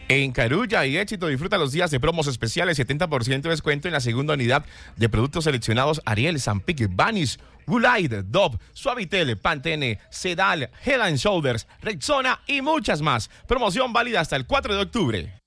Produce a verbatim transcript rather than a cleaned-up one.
En Carulla y Éxito disfruta los días de promos especiales, setenta por ciento de descuento en la segunda unidad de productos seleccionados Ariel, Zampic, Vanish, Woolite, Dove, Suavitel, Pantene, Sedal, Head and Shoulders, Rexona y muchas más. Promoción válida hasta el cuatro de octubre.